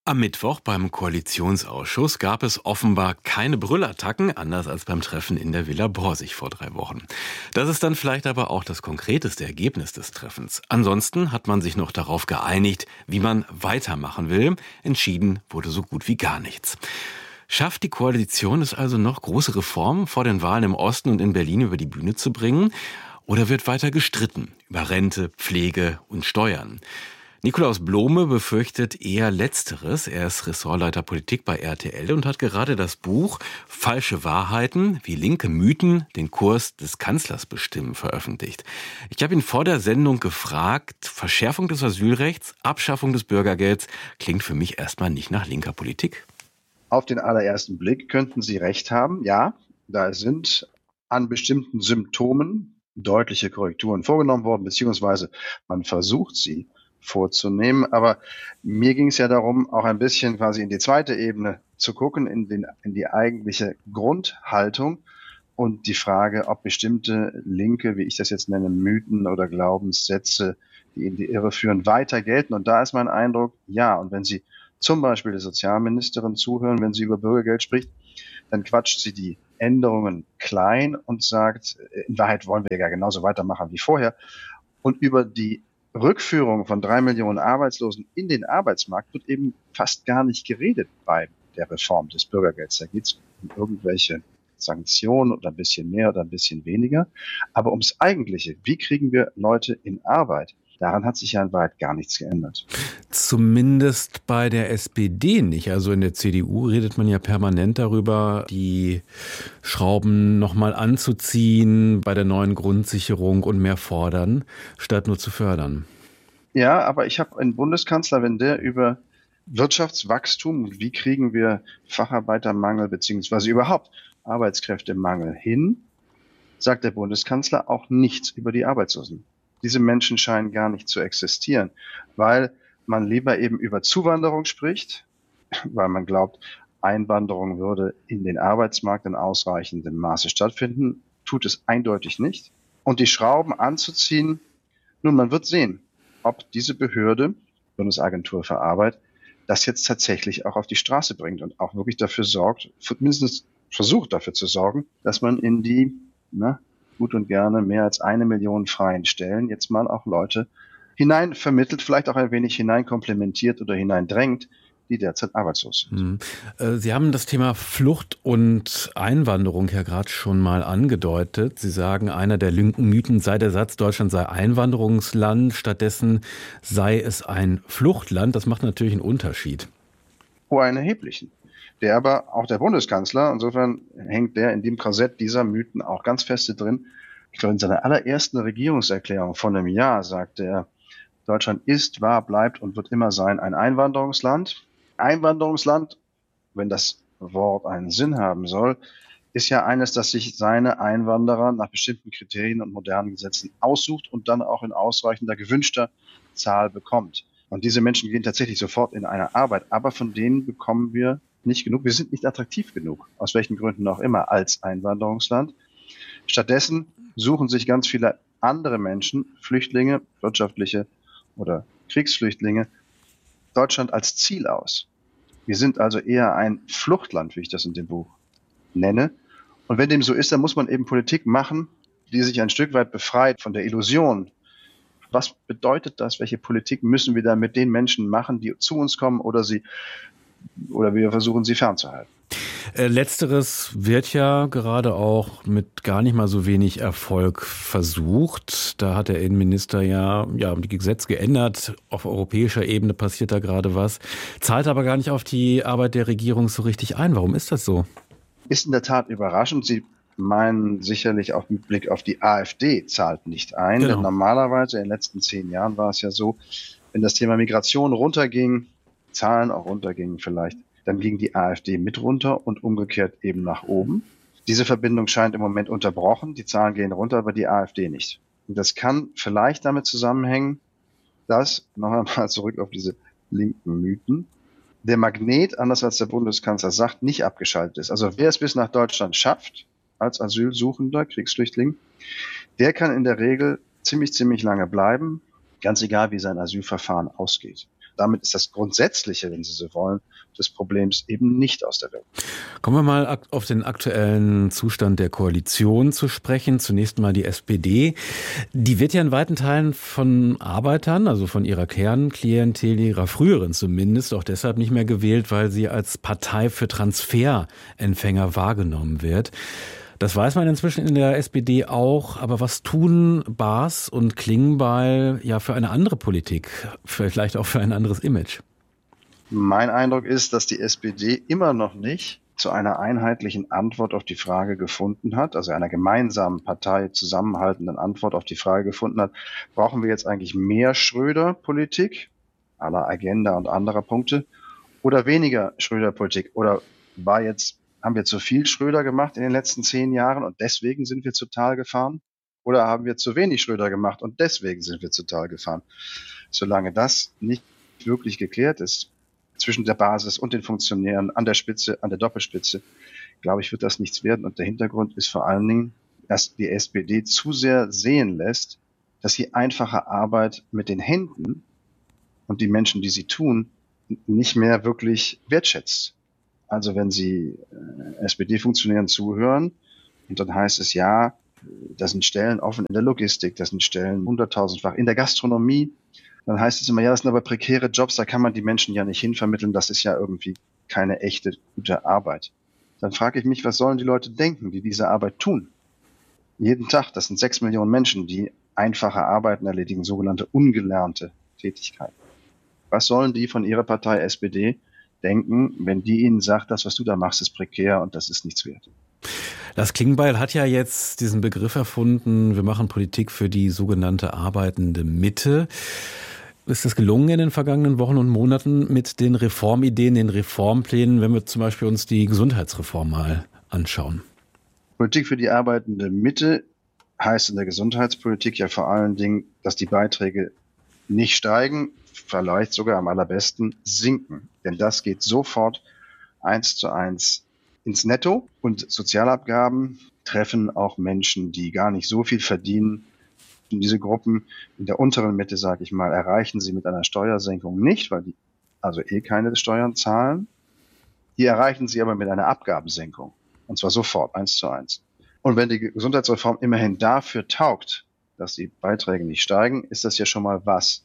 Am Mittwoch beim Koalitionsausschuss gab es offenbar keine Brüllattacken, anders als beim Treffen in der Villa Borsig vor 3 Wochen. Das ist dann vielleicht aber auch das konkreteste Ergebnis des Treffens. Ansonsten hat man sich noch darauf geeinigt, wie man weitermachen will. Entschieden wurde so gut wie gar nichts. Schafft die Koalition es also noch, große Reformen vor den Wahlen im Osten und in Berlin über die Bühne zu bringen? Oder wird weiter gestritten über Rente, Pflege und Steuern? Nikolaus Blome befürchtet eher Letzteres. Er ist Ressortleiter Politik bei RTL und hat gerade das Buch Falsche Wahrheiten, wie linke Mythen den Kurs des Kanzlers bestimmen, veröffentlicht. Ich habe ihn vor der Sendung gefragt, Verschärfung des Asylrechts, Abschaffung des Bürgergelds, klingt für mich erstmal nicht nach linker Politik. Auf den allerersten Blick könnten Sie recht haben. Ja, da sind an bestimmten Symptomen deutliche Korrekturen vorgenommen worden, beziehungsweise man versucht sie vorzunehmen. Aber mir ging es ja darum, auch ein bisschen quasi in die zweite Ebene zu gucken, in die eigentliche Grundhaltung und die Frage, ob bestimmte linke, wie ich das jetzt nenne, Mythen oder Glaubenssätze, die in die Irre führen, weiter gelten. Und da ist mein Eindruck, ja. Und wenn Sie zum Beispiel der Sozialministerin zuhören, wenn sie über Bürgergeld spricht, dann quatscht sie die Änderungen klein und sagt, in Wahrheit wollen wir ja genauso weitermachen wie vorher. Und über die Rückführung von 3 Millionen Arbeitslosen in den Arbeitsmarkt wird eben fast gar nicht geredet bei der Reform des Bürgergelds. Da geht es um irgendwelche Sanktionen oder ein bisschen mehr oder ein bisschen weniger. Aber ums Eigentliche, wie kriegen wir Leute in Arbeit? Daran hat sich ja in Wahrheit gar nichts geändert. Zumindest bei der SPD nicht. Also in der CDU redet man ja permanent darüber, die Schrauben nochmal anzuziehen bei der neuen Grundsicherung und mehr fordern, statt nur zu fördern. Ja, aber ich habe einen Bundeskanzler, wenn der über Wirtschaftswachstum und wie kriegen wir Facharbeitermangel beziehungsweise überhaupt Arbeitskräftemangel hin, sagt der Bundeskanzler auch nichts über die Arbeitslosen. Diese Menschen scheinen gar nicht zu existieren, weil man lieber eben über Zuwanderung spricht, weil man glaubt, Einwanderung würde in den Arbeitsmarkt in ausreichendem Maße stattfinden, tut es eindeutig nicht. Und die Schrauben anzuziehen, nun, man wird sehen, ob diese Behörde, Bundesagentur für Arbeit, das jetzt tatsächlich auch auf die Straße bringt und auch wirklich dafür sorgt, mindestens versucht dafür zu sorgen, dass man in die, gut und gerne mehr als 1 Million freien Stellen jetzt mal auch Leute hinein vermittelt, vielleicht auch ein wenig hineinkomplementiert oder hineindrängt, die derzeit arbeitslos sind. Sie haben das Thema Flucht und Einwanderung ja gerade schon mal angedeutet. Sie sagen, einer der linken Mythen sei der Satz, Deutschland sei Einwanderungsland, stattdessen sei es ein Fluchtland. Das macht natürlich einen Unterschied. Oh, einen erheblichen. Der aber auch der Bundeskanzler, insofern hängt der in dem Korsett dieser Mythen auch ganz feste drin. Ich glaube, in seiner allerersten Regierungserklärung von einem Jahr sagte er, Deutschland ist, war, bleibt und wird immer sein ein Einwanderungsland. Einwanderungsland, wenn das Wort einen Sinn haben soll, ist ja eines, das sich seine Einwanderer nach bestimmten Kriterien und modernen Gesetzen aussucht und dann auch in ausreichender gewünschter Zahl bekommt. Und diese Menschen gehen tatsächlich sofort in eine Arbeit, aber von denen bekommen wir nicht genug. Wir sind nicht attraktiv genug, aus welchen Gründen auch immer, als Einwanderungsland. Stattdessen suchen sich ganz viele andere Menschen, Flüchtlinge, wirtschaftliche oder Kriegsflüchtlinge, Deutschland als Ziel aus. Wir sind also eher ein Fluchtland, wie ich das in dem Buch nenne. Und wenn dem so ist, dann muss man eben Politik machen, die sich ein Stück weit befreit von der Illusion. Was bedeutet das? Welche Politik müssen wir da mit den Menschen machen, die zu uns kommen oder wir versuchen, sie fernzuhalten? Letzteres wird ja gerade auch mit gar nicht mal so wenig Erfolg versucht. Da hat der Innenminister ja die Gesetze geändert. Auf europäischer Ebene passiert da gerade was. Zahlt aber gar nicht auf die Arbeit der Regierung so richtig ein. Warum ist das so? Ist in der Tat überraschend. Sie meinen sicherlich auch mit Blick auf die AfD zahlt nicht ein. Genau. Denn normalerweise in den letzten 10 Jahren war es ja so, wenn das Thema Migration runterging, Zahlen auch runtergingen vielleicht, dann ging die AfD mit runter und umgekehrt eben nach oben. Diese Verbindung scheint im Moment unterbrochen. Die Zahlen gehen runter, aber die AfD nicht. Und das kann vielleicht damit zusammenhängen, dass, noch einmal zurück auf diese linken Mythen, der Magnet, anders als der Bundeskanzler sagt, nicht abgeschaltet ist. Also wer es bis nach Deutschland schafft, als Asylsuchender, Kriegsflüchtling, der kann in der Regel ziemlich lange bleiben, ganz egal, wie sein Asylverfahren ausgeht. damit ist das Grundsätzliche, wenn Sie so wollen, des Problems eben nicht aus der Welt. Kommen wir mal auf den aktuellen Zustand der Koalition zu sprechen. Zunächst mal die SPD. Die wird ja in weiten Teilen von Arbeitern, also von ihrer Kernklientel, ihrer früheren zumindest, auch deshalb nicht mehr gewählt, weil sie als Partei für Transferempfänger wahrgenommen wird. Das weiß man inzwischen in der SPD auch, aber was tun Baas und Klingbeil ja für eine andere Politik, vielleicht auch für ein anderes Image? Mein Eindruck ist, dass die SPD immer noch nicht zu einer einheitlichen Antwort auf die Frage gefunden hat, also einer gemeinsamen Partei zusammenhaltenden Antwort auf die Frage gefunden hat, brauchen wir jetzt eigentlich mehr Schröder-Politik, à la Agenda und anderer Punkte, oder weniger Schröder-Politik? Oder haben wir zu viel Schröder gemacht in den letzten 10 Jahren und deswegen sind wir zu Tal gefahren? Oder haben wir zu wenig Schröder gemacht und deswegen sind wir zu Tal gefahren? Solange das nicht wirklich geklärt ist, zwischen der Basis und den Funktionären an der Spitze, an der Doppelspitze, glaube ich, wird das nichts werden. Und der Hintergrund ist vor allen Dingen, dass die SPD zu sehr sehen lässt, dass sie einfache Arbeit mit den Händen und die Menschen, die sie tun, nicht mehr wirklich wertschätzt. Also wenn Sie SPD-Funktionären zuhören und dann heißt es, ja, da sind Stellen offen in der Logistik, da sind Stellen 100.000-fach in der Gastronomie, dann heißt es immer, ja, das sind aber prekäre Jobs, da kann man die Menschen ja nicht hinvermitteln, das ist ja irgendwie keine echte, gute Arbeit. Dann frage ich mich, was sollen die Leute denken, die diese Arbeit tun? Jeden Tag, das sind 6 Millionen Menschen, die einfache Arbeiten erledigen, sogenannte ungelernte Tätigkeiten. Was sollen die von ihrer Partei SPD denken, wenn die ihnen sagt, das, was du da machst, ist prekär und das ist nichts wert? Lars Klingbeil hat ja jetzt diesen Begriff erfunden, wir machen Politik für die sogenannte arbeitende Mitte. Ist es gelungen in den vergangenen Wochen und Monaten mit den Reformideen, den Reformplänen, wenn wir zum Beispiel uns die Gesundheitsreform mal anschauen? Politik für die arbeitende Mitte heißt in der Gesundheitspolitik ja vor allen Dingen, dass die Beiträge nicht steigen, vielleicht sogar am allerbesten sinken. Denn das geht sofort 1:1 ins Netto und Sozialabgaben treffen auch Menschen, die gar nicht so viel verdienen. Und diese Gruppen in der unteren Mitte, sage ich mal, erreichen sie mit einer Steuersenkung nicht, weil die also keine Steuern zahlen. Die erreichen sie aber mit einer Abgabensenkung. Und zwar sofort, 1:1. Und wenn die Gesundheitsreform immerhin dafür taugt, dass die Beiträge nicht steigen, ist das ja schon mal was.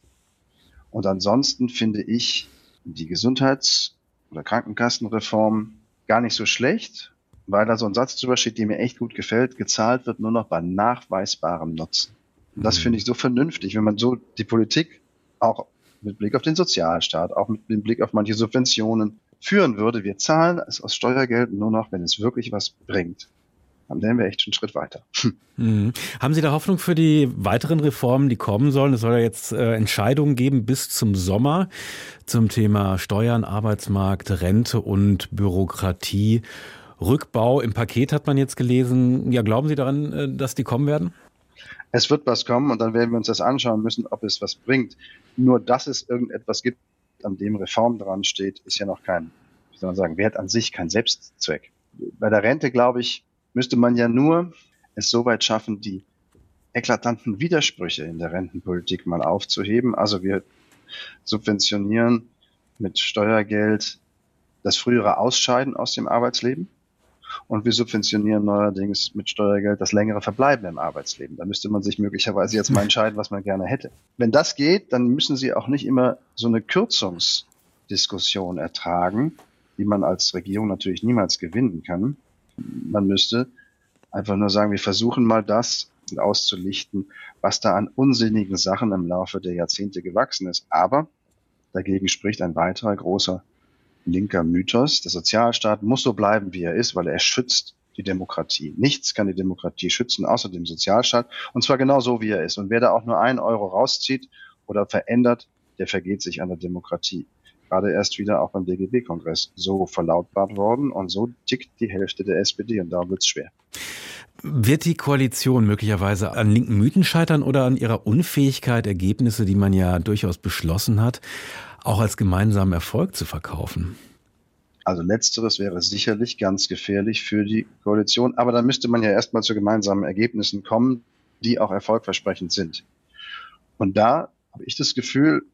Und ansonsten finde ich die Gesundheits- oder Krankenkassenreform gar nicht so schlecht, weil da so ein Satz drüber steht, der mir echt gut gefällt, gezahlt wird nur noch bei nachweisbarem Nutzen. Und das finde ich so vernünftig, wenn man so die Politik auch mit Blick auf den Sozialstaat, auch mit Blick auf manche Subventionen führen würde. Wir zahlen es aus Steuergeld nur noch, wenn es wirklich was bringt. Dann wären wir echt schon einen Schritt weiter. Haben Sie da Hoffnung für die weiteren Reformen, die kommen sollen? Es soll ja jetzt Entscheidungen geben bis zum Sommer zum Thema Steuern, Arbeitsmarkt, Rente und Bürokratie. Rückbau im Paket hat man jetzt gelesen. Ja, glauben Sie daran, dass die kommen werden? Es wird was kommen und dann werden wir uns das anschauen müssen, ob es was bringt. Nur, dass es irgendetwas gibt, an dem Reform dran steht, ist ja noch kein, wie soll man sagen, Wert an sich, kein Selbstzweck. Bei der Rente, glaube ich, müsste man ja nur es so weit schaffen, die eklatanten Widersprüche in der Rentenpolitik mal aufzuheben. Also wir subventionieren mit Steuergeld das frühere Ausscheiden aus dem Arbeitsleben und wir subventionieren neuerdings mit Steuergeld das längere Verbleiben im Arbeitsleben. Da müsste man sich möglicherweise jetzt mal entscheiden, was man gerne hätte. Wenn das geht, dann müssen Sie auch nicht immer so eine Kürzungsdiskussion ertragen, die man als Regierung natürlich niemals gewinnen kann. Man müsste einfach nur sagen, wir versuchen mal das auszulichten, was da an unsinnigen Sachen im Laufe der Jahrzehnte gewachsen ist. Aber dagegen spricht ein weiterer großer linker Mythos. Der Sozialstaat muss so bleiben, wie er ist, weil er schützt die Demokratie. Nichts kann die Demokratie schützen, außer dem Sozialstaat. Und zwar genau so, wie er ist. Und wer da auch nur 1 Euro rauszieht oder verändert, der vergeht sich an der Demokratie. Gerade erst wieder auch beim DGB-Kongress so verlautbart worden. Und so tickt die Hälfte der SPD. Und da wird's schwer. Wird die Koalition möglicherweise an linken Mythen scheitern oder an ihrer Unfähigkeit, Ergebnisse, die man ja durchaus beschlossen hat, auch als gemeinsamen Erfolg zu verkaufen? Also letzteres wäre sicherlich ganz gefährlich für die Koalition. Aber da müsste man ja erstmal zu gemeinsamen Ergebnissen kommen, die auch erfolgversprechend sind. Und da habe ich das Gefühl,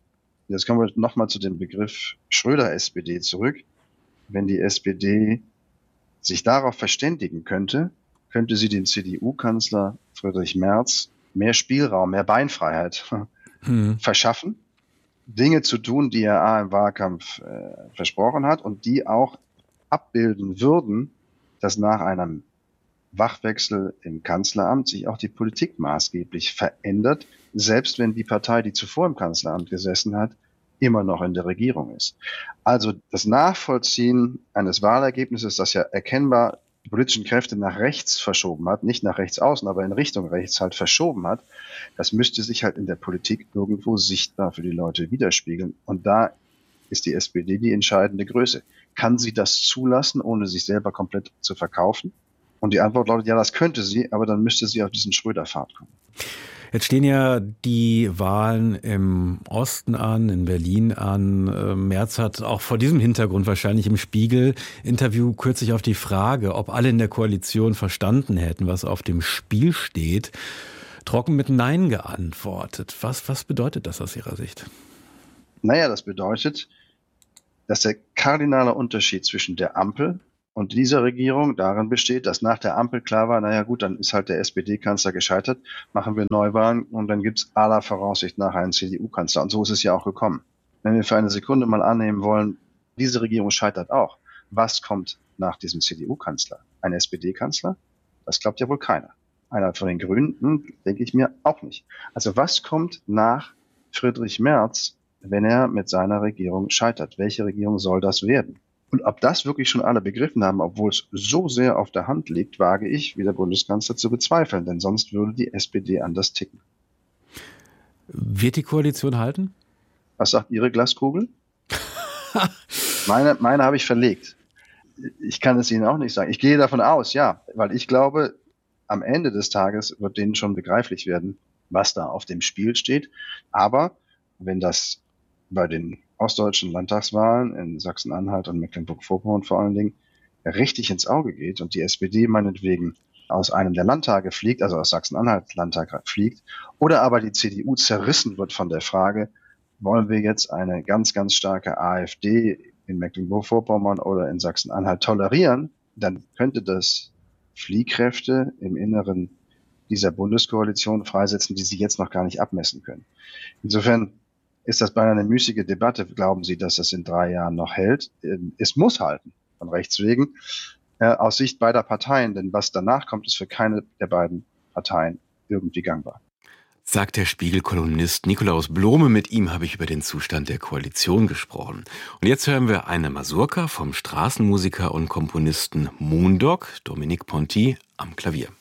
Jetzt kommen wir nochmal zu dem Begriff Schröder-SPD zurück. Wenn die SPD sich darauf verständigen könnte sie dem CDU-Kanzler Friedrich Merz mehr Spielraum, mehr Beinfreiheit verschaffen, Dinge zu tun, die er im Wahlkampf versprochen hat und die auch abbilden würden, dass nach einem Wachwechsel im Kanzleramt sich auch die Politik maßgeblich verändert, selbst wenn die Partei, die zuvor im Kanzleramt gesessen hat, immer noch in der Regierung ist. Also das Nachvollziehen eines Wahlergebnisses, das ja erkennbar die politischen Kräfte nach rechts verschoben hat, nicht nach rechts außen, aber in Richtung rechts halt verschoben hat, das müsste sich halt in der Politik irgendwo sichtbar für die Leute widerspiegeln. Und da ist die SPD die entscheidende Größe. Kann sie das zulassen, ohne sich selber komplett zu verkaufen? Und die Antwort lautet, ja, das könnte sie, aber dann müsste sie auf diesen Schröder-Pfad kommen. Jetzt stehen ja die Wahlen im Osten an, in Berlin an. Merz hat auch vor diesem Hintergrund wahrscheinlich im Spiegel-Interview kürzlich auf die Frage, ob alle in der Koalition verstanden hätten, was auf dem Spiel steht, trocken mit Nein geantwortet. Was bedeutet das aus Ihrer Sicht? Naja, das bedeutet, dass der kardinale Unterschied zwischen der Ampel und dieser Regierung darin besteht, dass nach der Ampel klar war, naja gut, dann ist halt der SPD-Kanzler gescheitert, machen wir Neuwahlen und dann gibt's aller Voraussicht nach einen CDU-Kanzler. Und so ist es ja auch gekommen. Wenn wir für eine Sekunde mal annehmen wollen, diese Regierung scheitert auch. Was kommt nach diesem CDU-Kanzler? Ein SPD-Kanzler? Das glaubt ja wohl keiner. Einer von den Grünen, denke ich mir auch nicht. Also was kommt nach Friedrich Merz, wenn er mit seiner Regierung scheitert? Welche Regierung soll das werden? Und ob das wirklich schon alle begriffen haben, obwohl es so sehr auf der Hand liegt, wage ich, wie der Bundeskanzler, zu bezweifeln. Denn sonst würde die SPD anders ticken. Wird die Koalition halten? Was sagt Ihre Glaskugel? Meine habe ich verlegt. Ich kann es Ihnen auch nicht sagen. Ich gehe davon aus, ja. Weil ich glaube, am Ende des Tages wird denen schon begreiflich werden, was da auf dem Spiel steht. Aber wenn das bei den ostdeutschen Landtagswahlen in Sachsen-Anhalt und Mecklenburg-Vorpommern vor allen Dingen richtig ins Auge geht und die SPD meinetwegen aus einem der Landtage fliegt, also aus Sachsen-Anhalt Landtag fliegt, oder aber die CDU zerrissen wird von der Frage, wollen wir jetzt eine ganz, ganz starke AfD in Mecklenburg-Vorpommern oder in Sachsen-Anhalt tolerieren, dann könnte das Fliehkräfte im Inneren dieser Bundeskoalition freisetzen, die sie jetzt noch gar nicht abmessen können. Insofern ist das beinahe eine müßige Debatte. Glauben Sie, dass das in 3 Jahren noch hält? Es muss halten, von Rechts wegen, aus Sicht beider Parteien. Denn was danach kommt, ist für keine der beiden Parteien irgendwie gangbar. Sagt der Spiegel-Kolumnist Nikolaus Blome. Mit ihm habe ich über den Zustand der Koalition gesprochen. Und jetzt hören wir eine Mazurka vom Straßenmusiker und Komponisten Moondog, Dominique Ponty, am Klavier.